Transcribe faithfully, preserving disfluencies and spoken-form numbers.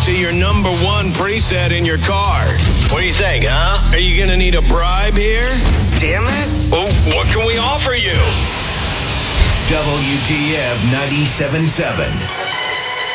to your number one preset in your car. What do you think, huh? Are you going to need a bribe here? Damn it. Well, what can we offer you? W T F ninety-seven point seven.